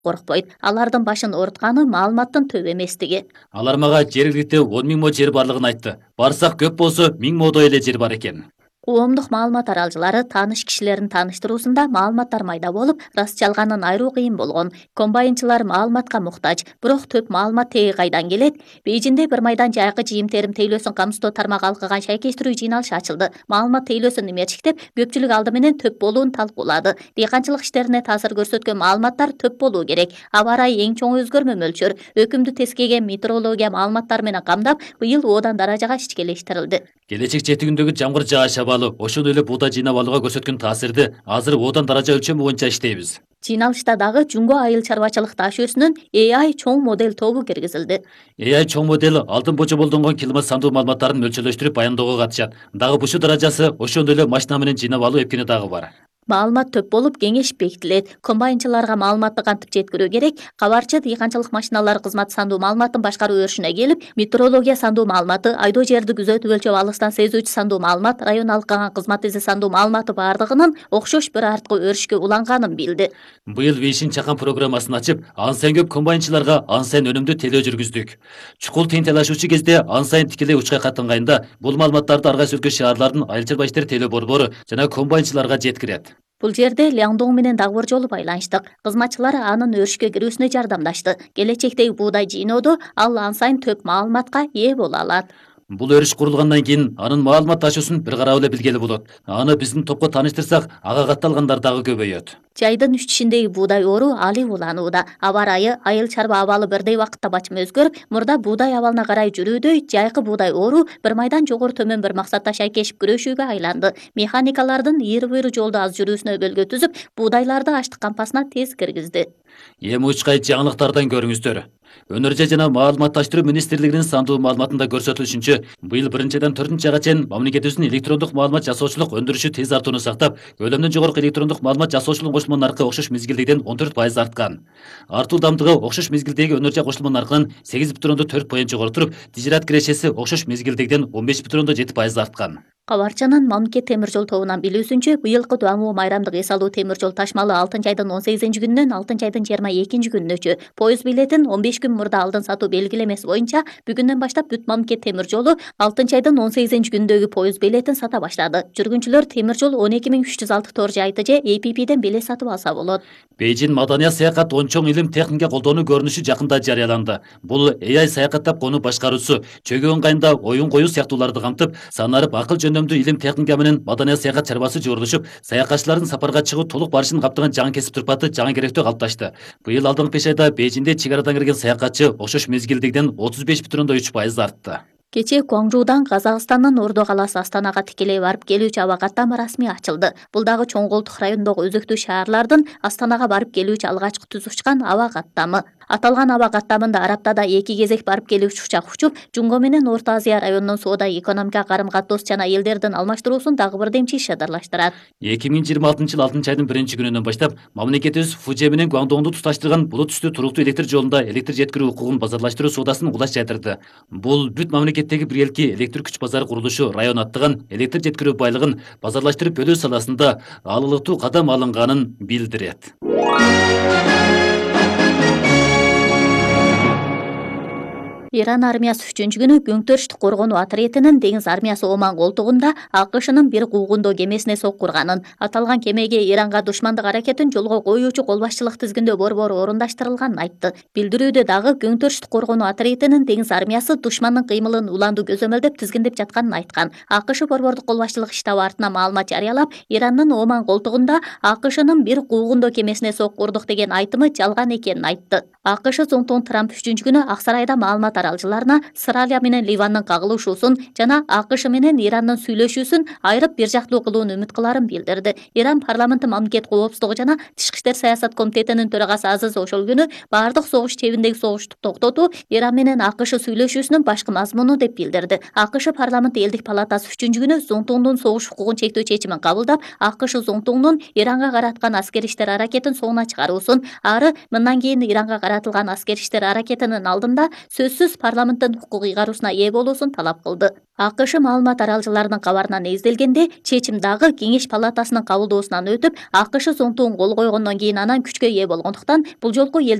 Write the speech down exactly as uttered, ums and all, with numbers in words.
коркпойт. Алардын башын оорутканы маалыматтын төп эместиги. Алар мага жергиликте он миң мо жер барлыгын айтты. Барсак көп болсо миң модой эле жер бар экен. Коомдук маалымат аралчылары тааныш кишилерин тааныштыруусунда маалыматтар майда болуп, раст жалганын айыруу кыйын болгон. Комбайнчылар маалыматка муктаж, бирок төп маалымат теги кайдан келет? Бейжинде бир майдан жайкы жыйым-терим тейлөөсүн камсыздоо тармак алкыган шайкештирүү жыйналыш ачылды. Маалымат тейлөөсүн эмерчиктеп, көпчүлүк алды менен төп болуун талкуулады. Дыйканчылык иштерине таасир көрсөткөн маалыматтар төп болуу керек. Аба ырайы эң чоң өзгөрмө мөлчөр. Өкүмдү тескеген метеорология маалыматтары менен камдап, быйыл одан даражага ишкелештирилди. Келечек четигиндеги жамгыр жаач абалы ошол эле буудай жыйнап алууга көрсөткөн таасирди азыр одан даража өлчөмү боюнча иштейбиз. Жыйналышта дагы Жунго айыл чарбачылык таш өсүнүн A I чоң модель тобу киргизилди. A I чоң модель алдын божомолдонгон климат сандуу маалыматтарын мөлчөрлөштүрүп баяндоого катышат. Дагы бушуу даражасы ошол эле машина менен жыйнап алуу эпкени дагы бар. Маалымат төп болуп кеңеш бекитилет. Комбайнчыларга маалыматты кантип жеткирүү керек? Кабарчы дыйканчылык машиналары кызматы сандуу маалыматтын башкаруу өрүшүнө келип, метеорология сандуу маалыматы, айдоо жерди күзөтүп өлчөп алыстан сезүүчү сандуу маалымат, район алкаган кызмат изи сандуу маалыматы бардыгынын окшош бир арткы өрүшкө уланганын билди. Быйыл Вишин чакан программасын ачып, ан сайын көп комбайнчыларга ан сайын өнүмдүү телөө жүргүздүк. Чукул тыйынтайлашуучу кезде ан сайын тикелей учка каттанганда бул маалыматтарды ар кайсы өлкө шаарлардын айыл чарба иштери телөө борбору жана комбайнчыларга жеткирет. Бул жерде Ляңдоң менен дагы бир жолу байланыштык. Кызматчылар анын өрүшкө кирүүсүнө жардамдашты. Келечектеги буудай жыйноодо ал ан сайын төп маалыматка ээ боло алат. Бул өрүш курулгандан кийин анын маалымат ташуусун бир карап эле билгели болот. Аны биздин топко тааныштырсак, ага катталгандар дагы көбөйөт. Жайдын үч тишиндеги буудай оору али уланууда. Аба ырайы, айыл чарба абалы бирдей убакытта бачым өзгөрүп, мурда буудай абалына карай жүрүүдөй жайкы буудай оору бир майдан жогору төмөн бир максатта шайкешип күрөшүүгө айланды. Механикалардын ийри-буйру жолду аз жүрүүсүнө өбөлгө түзүп, буудайларды аштык кампасына тез киргизди. Эми учкай жаңылыктардан көрүңүздөр. Өнөржай жана маалыматташтыруу министрлигинин сандуу маалыматында көрсөтүлүшүнчө, быйыл биринчиден төртүнчү айга чейин мамлекетибиздин электрондук маалымат жасоочулук өндүрүшү тез артууну сактап, көлөмдөн жогорку электрондук маалымат жасоочулук кошулма наркы окшош мезгилдегиден он төрт пайыз арткан. Артуу дамдыгы окшош мезгилдеги өнөржай кошулма наркынын сегиз бүтүн ондон төрт пайыз жогору туруп, тижират кирешеси окшош мезгилдегиден он беш бүтүн ондон жети пайыз арткан. Кабарчанын мамлекет темир жол тобунан билүүсүнчө, быйылкы Дуамуу майрамдык эс алуу темир жол ташмалы алтынчы айдын он сегизинчи күнүнөн алтынчы айдын жыйырма экинчи күнүнөчө, поезд билетин он беш күн мурда алдын сатуу белгилемеси боюнча бүгүндөн баштап бүт мамлекет темир жолу алтынчы айдын он сегизинчи күнүндөгү поезд билетин сата баштады. Жүргүнчүлөр темир жол он эки миң үч жүз алты тор жайты же A P P'ден билет сатып алса болот. Бейжин маданият саякат он чоң илим техника колдонуу көрүнүшү жакында жарыяланды. Бул A I саякаттап конуу башкаруусу, чөгөө ыңгайында оюн коюу сыяктууларды камтып, санарып акыл жөндөмдүү илим техника менен маданият саякат чарбасы жуурулушуп, саякатчылардын сапарга чыгуу толук барышын каптаган жаңы кесип турпаты жаңы керектөө калыпташты. Быйыл алдыңкы беш айда Бейжинде чек арадан кирген саякатчы окшош мезгилдегиден отуз беш бүтүн ондон үч пайыз артты. Кечээ Гуаңжуудан Казакстандын Ордо калаасы Астанага тикелей барып келүүчү аба каттама расмий ачылды. Бул дагы чоң колтук районундагы өзөктүү шаарлардын Астанага барып келүүчү алгачкы түз учкан аба каттамы. Аталган аба каттамында Араптада эки кезек барып келүүчү учак учуп, Жунго менен Орто Азия районунун соода экономика карым-каттоос жана элдердин алмаштыруусун дагы бир демчи ишадарлаштырат. эки миң жыйырма алтынчы жыл алтынчы айдын биринчи күнүнөн баштап мамлекетибиз Фуже менен Гуаңдоңду туташтырган булут түстүү туруктуу электр жолунда электр жеткирүү укугун базарлаштыруу соодасын улас жайдырды. Бул бүт мамлекеттеги биргелки электр күч базары курулушу район аттыгын электр жеткирүү байлыгын базарлаштырып бөлүү саласында алылыктуу кадам алынганын билдирет. Иран армиясы үчүнчү күнү Күңтөрүштү коргонуу отрядынын деңиз армиясы Оман колтугунда АКШнын бир куугундоо кемесине соккурганын, аталган кемеге Иранга душмандык аракетин жолго коюучу кол башчылык тизгиндөө борбору орундаштырылганын айтты. Билдирүүдө дагы Күңтөрүштү коргонуу отрядынын деңиз армиясы душмандын кыймылын уланду көзөмөлдөп тизгиндеп жатканын айткан. АКШ борбордук кол башчылык штабы артынан маалымат жарыялап, Ирандын Оман колтугунда АКШнын бир куугундоо кемесине соккурдук деген айтымы жалган экенин айтты. АКШ Зонтон Трамп үчүнчү күнү Ак Сарайда маалымат аралчыларына Сыралия менен Ливандын кагылышуусун жана АКШ менен Ирандын сүйлөшүүсүн айрып бир жактуу кылууну үмүт кыларын билдирди. Иран парламенти мамлекет коопсуздугу жана Тышкы иштер саясат комитетинин төрагасы Азиз ошол күнү баардык согуш чебиндеги согушту токтотуу Иран менен АКШ сүйлөшүүсүнүн башкы мазмуну деп билдирди. АКШ парламенти элдик палатасы үчүнчү күнү Зонтондун согуш укугун чектөө чечимин кабылдап, АКШ Зонтондун Иранга караткан аскер иштер аракетин соңуна чыгаруусун, ары мындан кийин Иранга каратылган аскер иштер аракетинин алдында сөзсүз сөзсүз парламенттин укук ыйгаруусуна ээ болуусун талап кылды. АКШ маалымат аралчыларынын кабарынан эзделгенде, чечим дагы Кеңеш палатасынын кабылдоосунан өтүп, АКШ зонтугун кол койгондон кийин анан күчкө ээ болгондуктан бул жолку